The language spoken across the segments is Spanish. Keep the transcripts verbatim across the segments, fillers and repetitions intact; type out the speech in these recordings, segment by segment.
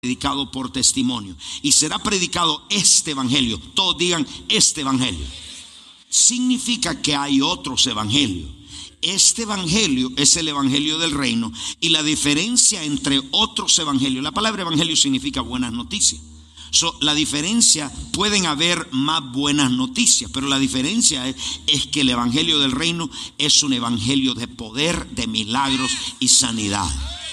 predicado por testimonio. Y será predicado este evangelio. Todos digan este evangelio. Significa que hay otros evangelios. Este evangelio es el evangelio del reino. Y la diferencia entre otros evangelios, la palabra evangelio significa buenas noticias. So, la diferencia, pueden haber más buenas noticias, pero la diferencia es, es que el evangelio del reino es un evangelio de poder, de milagros y sanidad.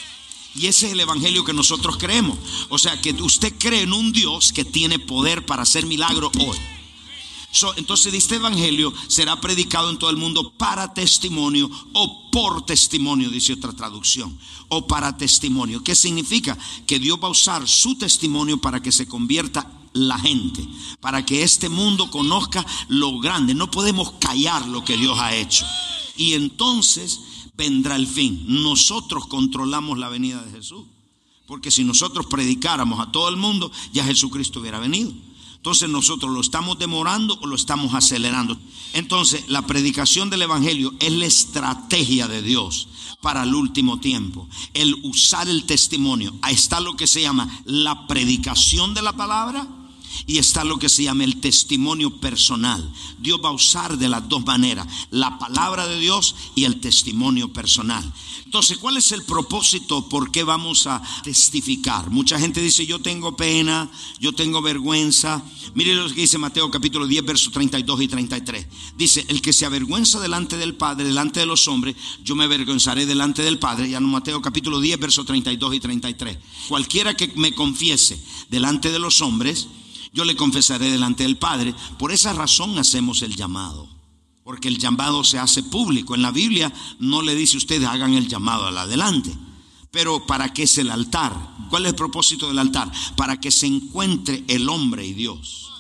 Y ese es el evangelio que nosotros creemos. O sea, que usted cree en un Dios que tiene poder para hacer milagros hoy. So, entonces este evangelio será predicado en todo el mundo para testimonio o por testimonio, dice otra traducción, o para testimonio. ¿Qué significa? Que Dios va a usar su testimonio para que se convierta la gente, para que este mundo conozca lo grande. No podemos callar lo que Dios ha hecho. Y entonces vendrá el fin. Nosotros controlamos la venida de Jesús, porque si nosotros predicáramos a todo el mundo, ya Jesucristo hubiera venido. Entonces nosotros lo estamos demorando o lo estamos acelerando. Entonces la predicación del evangelio es la estrategia de Dios para el último tiempo. El usar el testimonio. Ahí está lo que se llama la predicación de la palabra y está lo que se llama el testimonio personal. Dios va a usar de las dos maneras, la palabra de Dios y el testimonio personal. Entonces, ¿cuál es el propósito? ¿Por qué vamos a testificar? Mucha gente dice, yo tengo pena, yo tengo vergüenza. Mire lo que dice Mateo capítulo diez, versos treinta y dos y treinta y tres. Dice, el que se avergüenza delante del Padre, delante de los hombres, yo me avergonzaré delante del Padre. Ya en Mateo capítulo diez, versos treinta y dos y treinta y tres. Cualquiera que me confiese delante de los hombres, yo le confesaré delante del Padre. Por esa razón hacemos el llamado, porque el llamado se hace público. En la Biblia no le dice ustedes hagan el llamado al adelante. Pero ¿para qué es el altar? ¿Cuál es el propósito del altar? Para que se encuentre el hombre y Dios.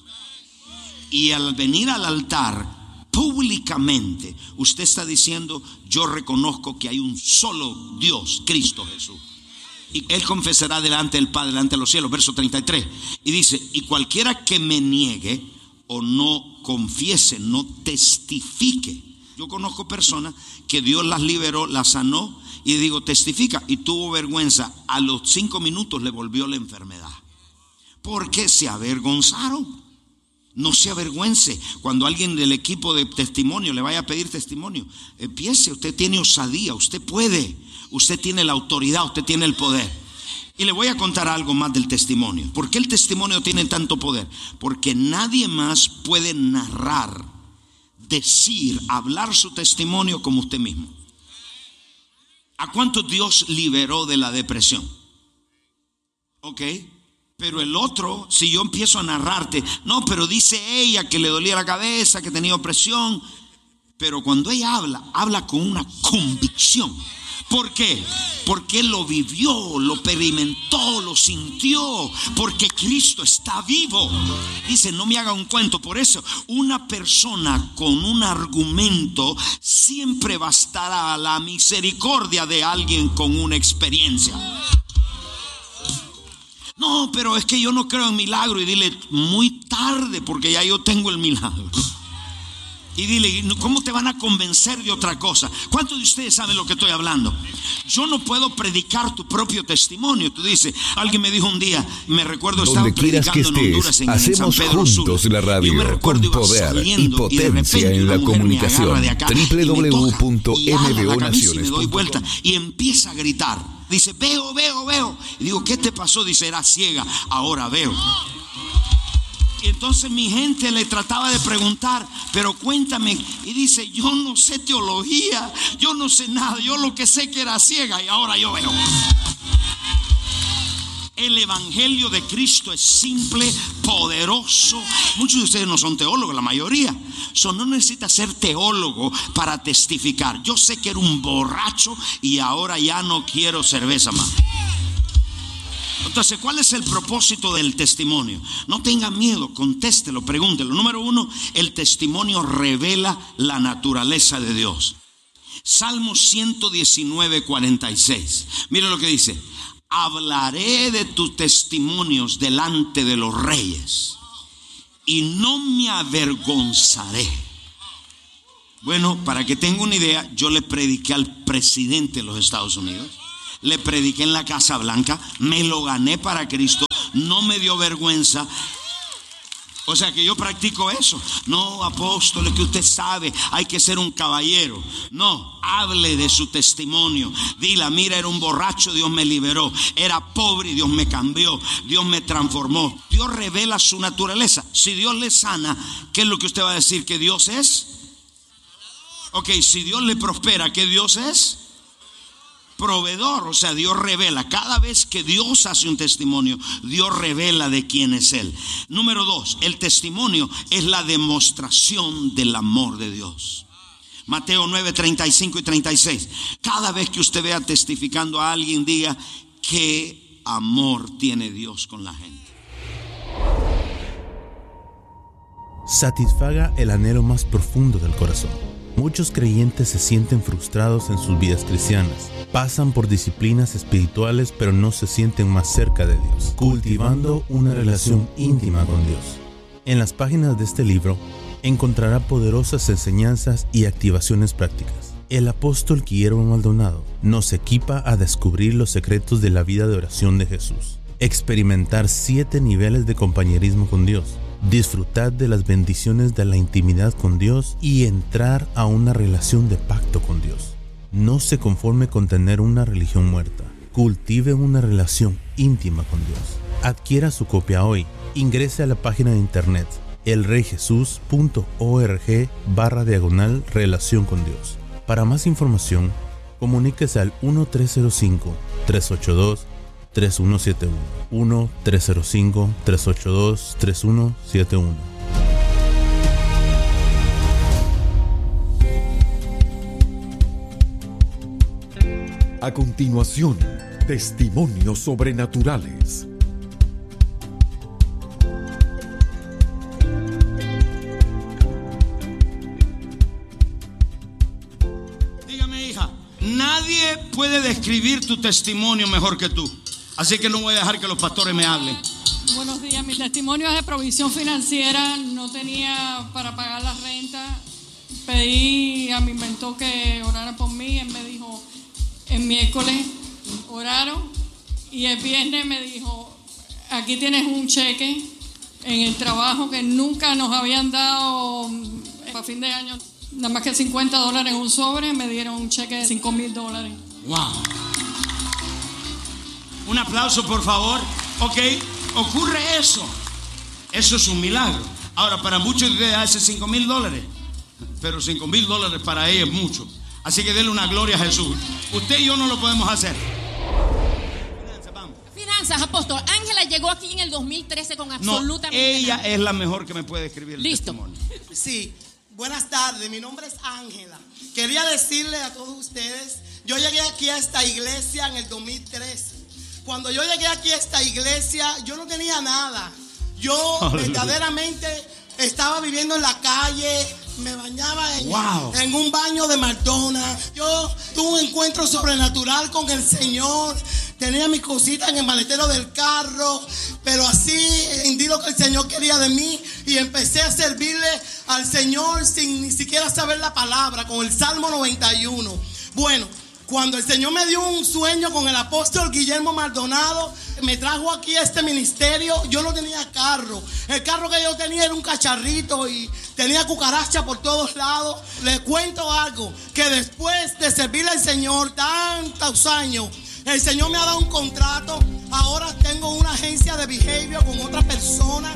Y al venir al altar públicamente, usted está diciendo, yo reconozco que hay un solo Dios, Cristo Jesús. Y él confesará delante del Padre, delante de los cielos, verso treinta y tres. Y dice, y cualquiera que me niegue o no confiese, no testifique. Yo conozco personas que Dios las liberó, las sanó, y digo, testifica, y tuvo vergüenza. A los cinco minutos le volvió la enfermedad, porque se avergonzaron. No se avergüence. Cuando alguien del equipo de testimonio le vaya a pedir testimonio, empiece, usted tiene osadía, usted puede, usted tiene la autoridad, usted tiene el poder. Y le voy a contar algo más del testimonio. ¿Por qué el testimonio tiene tanto poder? Porque nadie más puede narrar, decir, hablar su testimonio como usted mismo. ¿A cuántos Dios liberó de la depresión? Ok. Pero el otro, si yo empiezo a narrarte, no, pero dice ella que le dolía la cabeza, que tenía opresión. Pero cuando ella habla, habla con una convicción. ¿Por qué? Porque lo vivió, lo experimentó, lo sintió. Porque Cristo está vivo. Dice, no me haga un cuento. Por eso, una persona con un argumento siempre bastará a la misericordia de alguien con una experiencia. No, pero es que yo no creo en milagro. Y dile, muy tarde, porque ya yo tengo el milagro. Y dile, ¿cómo te van a convencer de otra cosa? ¿Cuántos de ustedes saben lo que estoy hablando? Yo no puedo predicar tu propio testimonio. Tú dices, alguien me dijo un día, me recuerdo, estaba predicando en Honduras, en, en San Pedro juntos Sur. la radio, yo me recuerdo, con poder y potencia y en la comunicación. doble u doble u doble u punto m b o naciones punto com. Y me doy vuelta y empieza a gritar. Dice, veo, veo, veo. Y digo, ¿qué te pasó? Dice, era ciega, ahora veo. Y entonces mi gente le trataba de preguntar, pero cuéntame. Y dice, yo no sé teología, yo no sé nada, yo lo que sé que era ciega y ahora yo veo. El evangelio de Cristo es simple, poderoso. Muchos de ustedes no son teólogos, la mayoría. So, no necesita ser teólogo para testificar. Yo sé que era un borracho y ahora ya no quiero cerveza más. Entonces, ¿cuál es el propósito del testimonio? No tenga miedo, contéstelo, pregúntelo. Número uno, el testimonio revela la naturaleza de Dios. Salmo ciento diecinueve, cuarenta y seis. Mire lo que dice. Hablaré de tus testimonios delante de los reyes y no me avergonzaré. Bueno, para que tenga una idea, yo le prediqué al presidente de los Estados Unidos. le prediqué en la Casa Blanca, me lo gané para Cristo, no me dio vergüenza. O sea que yo practico eso. No, apóstol, es que usted sabe, hay que ser un caballero. No, hable de su testimonio. Dile, mira, era un borracho, Dios me liberó. Era pobre y Dios me cambió. Dios me transformó. Dios revela su naturaleza. Si Dios le sana, ¿qué es lo que usted va a decir? ¿Que Dios es? Ok, si Dios le prospera, ¿qué Dios es? Proveedor. O sea, Dios revela. Cada vez que Dios hace un testimonio, Dios revela de quién es Él. Número dos, el testimonio es la demostración del amor de Dios. Mateo nueve, treinta y cinco y treinta y seis. Cada vez que usted vea testificando a alguien, diga, qué amor tiene Dios con la gente. Satisfaga el anhelo más profundo del corazón. Muchos creyentes se sienten frustrados en sus vidas cristianas. Pasan por disciplinas espirituales, pero no se sienten más cerca de Dios, cultivando una relación íntima con Dios. En las páginas de este libro encontrará poderosas enseñanzas y activaciones prácticas. El apóstol Guillermo Maldonado nos equipa a descubrir los secretos de la vida de oración de Jesús, experimentar siete niveles de compañerismo con Dios, disfrutar de las bendiciones de la intimidad con Dios y entrar a una relación de pacto con Dios. No se conforme con tener una religión muerta. Cultive una relación íntima con Dios. Adquiera su copia hoy. Ingrese a la página de internet elreyjesus.org barra diagonal relación con Dios. Para más información, comuníquese al uno tres cero cinco, tres ocho dos, tres uno siete uno. uno tres cero cinco, tres ocho dos, tres uno siete uno. A continuación, testimonios sobrenaturales. Dígame, hija, nadie puede describir tu testimonio mejor que tú. Así que no voy a dejar que los pastores me hablen. Buenos días, mi testimonio es de provisión financiera. No tenía para pagar la renta. Pedí a mi mentor que orara por mí. Él me dijo, el miércoles oraron y el viernes me dijo, aquí tienes un cheque en el trabajo que nunca nos habían dado para fin de año. Nada más que cincuenta dólares en un sobre, me dieron un cheque de cinco mil dólares. Wow. Un aplauso, por favor. Ok, ocurre eso. Eso es un milagro. Ahora, para muchos de ustedes hace cinco mil dólares. Pero cinco mil dólares para ellos es mucho. Así que denle una gloria a Jesús. Usted y yo no lo podemos hacer. Finanzas, vamos. Finanzas, apóstol. Ángela llegó aquí en el dos mil trece con absolutamente no, ella nada. Es la mejor que me puede escribir el Listo. testimonio. Sí, buenas tardes. Mi nombre es Ángela. Quería decirle a todos ustedes, yo llegué aquí a esta iglesia en el dos mil trece. Cuando yo llegué aquí a esta iglesia, yo no tenía nada. Yo Aleluya. verdaderamente estaba viviendo en la calle, me bañaba en, wow. en un baño de McDonald's. Yo tuve un encuentro sobrenatural con el Señor. Tenía mis cositas en el maletero del carro, pero así entendí lo que el Señor quería de mí y empecé a servirle al Señor sin ni siquiera saber la palabra, con el Salmo noventa y uno. Bueno, cuando el Señor me dio un sueño con el apóstol Guillermo Maldonado, me trajo aquí a este ministerio. Yo no tenía carro. El carro que yo tenía era un cacharrito y tenía cucaracha por todos lados. Le cuento algo, que después de servirle al Señor tantos años, el Señor me ha dado un contrato. Ahora tengo una agencia de behavior con otra persona.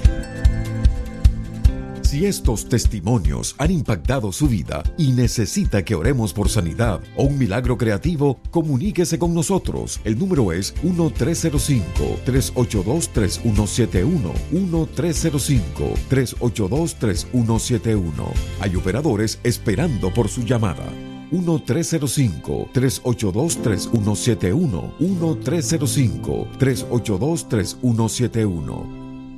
Si estos testimonios han impactado su vida y necesita que oremos por sanidad o un milagro creativo, comuníquese con nosotros. El número es uno tres cero cinco, tres ocho dos, tres uno siete uno. uno tres cero cinco, tres ocho dos, tres uno siete uno. Hay operadores esperando por su llamada. uno tres cero cinco, tres ocho dos, tres uno siete uno. uno tres cero cinco, tres ocho dos, tres uno siete uno.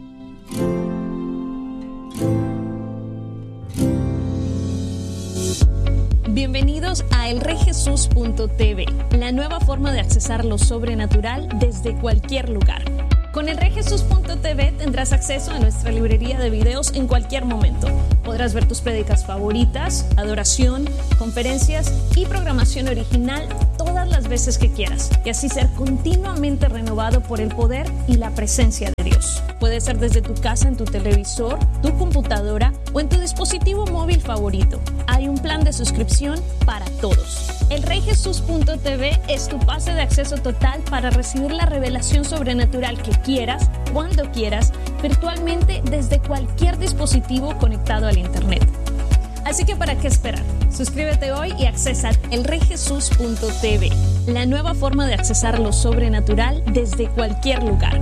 Bienvenidos a el rey jesús punto t v, la nueva forma de accesar lo sobrenatural desde cualquier lugar. Con el rey jesús punto t v tendrás acceso a nuestra librería de videos en cualquier momento. Podrás ver tus prédicas favoritas, adoración, conferencias y programación original, todas todas las veces que quieras y así ser continuamente renovado por el poder y la presencia de Dios. Puede ser desde tu casa, en tu televisor, tu computadora o en tu dispositivo móvil favorito. Hay un plan de suscripción para todos. El Rey Jesús punto T V es tu pase de acceso total para recibir la revelación sobrenatural que quieras, cuando quieras, virtualmente desde cualquier dispositivo conectado al Internet. Así que ¿para qué esperar? Suscríbete hoy y accesa el Rey Jesús punto T V, la nueva forma de accesar lo sobrenatural desde cualquier lugar.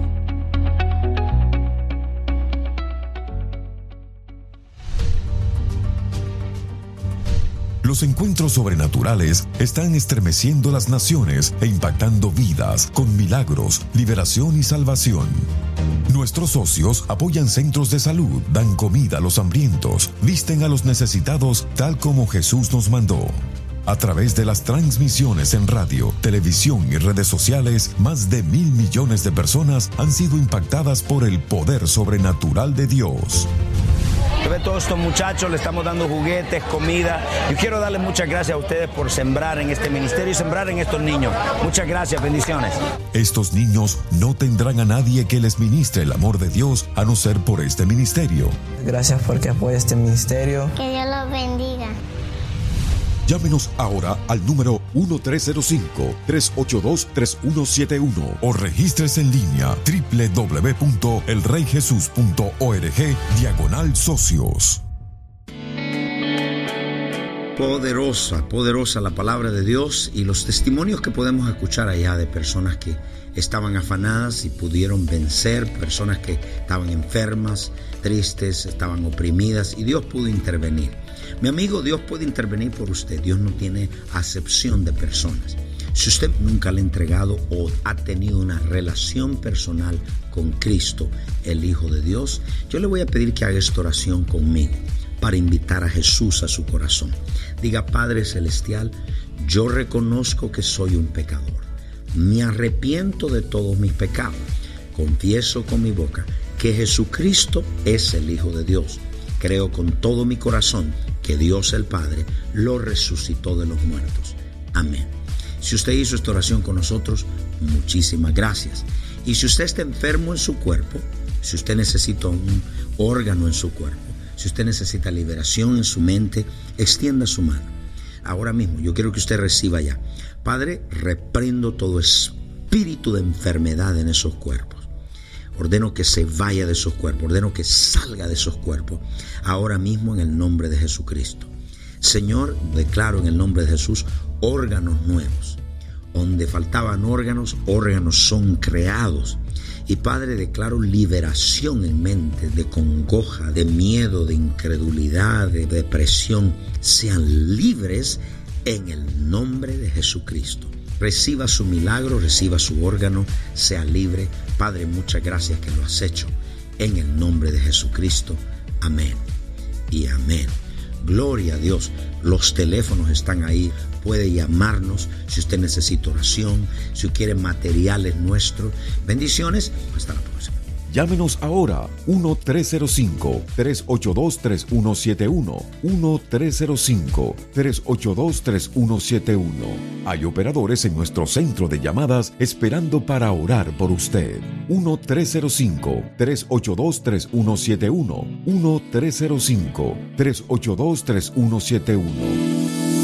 Los encuentros sobrenaturales están estremeciendo las naciones e impactando vidas con milagros, liberación y salvación. Nuestros socios apoyan centros de salud, dan comida a los hambrientos, visten a los necesitados tal como Jesús nos mandó. A través de las transmisiones en radio, televisión y redes sociales, más de mil millones de personas han sido impactadas por el poder sobrenatural de Dios. Ve todos estos muchachos, le estamos dando juguetes, comida. Yo quiero darles muchas gracias a ustedes por sembrar en este ministerio y sembrar en estos niños. Muchas gracias, bendiciones. Estos niños no tendrán a nadie que les ministre el amor de Dios a no ser por este ministerio. Gracias porque apoya este ministerio. Que Dios los bendiga. Llámenos ahora al número uno tres cero cinco, tres ocho dos, tres uno siete uno o regístrese en línea doble u doble u doble u punto el rey jesús punto org diagonal socios. Poderosa, poderosa la palabra de Dios y los testimonios que podemos escuchar allá de personas que estaban afanadas y pudieron vencer, personas que estaban enfermas, tristes, estaban oprimidas y Dios pudo intervenir. Mi amigo, Dios puede intervenir por usted. Dios no tiene acepción de personas. Si usted nunca le ha entregado o ha tenido una relación personal con Cristo, el Hijo de Dios, yo le voy a pedir que haga esta oración conmigo para invitar a Jesús a su corazón. Diga: Padre Celestial, yo reconozco que soy un pecador. Me arrepiento de todos mis pecados. Confieso con mi boca que Jesucristo es el Hijo de Dios. Creo con todo mi corazón que Dios el Padre lo resucitó de los muertos. Amén. Si usted hizo esta oración con nosotros, muchísimas gracias. Y si usted está enfermo en su cuerpo, si usted necesita un órgano en su cuerpo, si usted necesita liberación en su mente, extienda su mano. Ahora mismo yo quiero que usted reciba ya. Padre, reprendo todo espíritu de enfermedad en esos cuerpos. Ordeno que se vaya de esos cuerpos, ordeno que salga de esos cuerpos, ahora mismo en el nombre de Jesucristo. Señor, declaro en el nombre de Jesús órganos nuevos. Donde faltaban órganos, órganos son creados. Y Padre, declaro liberación en mente de congoja, de miedo, de incredulidad, de depresión. Sean libres en el nombre de Jesucristo. Reciba su milagro, reciba su órgano, sea libre. Padre, muchas gracias que lo has hecho. En el nombre de Jesucristo. Amén y amén. Gloria a Dios. Los teléfonos están ahí. Puede llamarnos si usted necesita oración, si quiere materiales nuestros. Bendiciones. Hasta la próxima. Llámenos ahora uno tres cero cinco, tres ocho dos, tres uno siete uno, uno tres cero cinco, tres ocho dos, tres uno siete uno. Hay operadores en nuestro centro de llamadas esperando para orar por usted. uno tres cero cinco, tres ocho dos, tres uno siete uno, uno tres cero cinco, tres ocho dos, tres uno siete uno.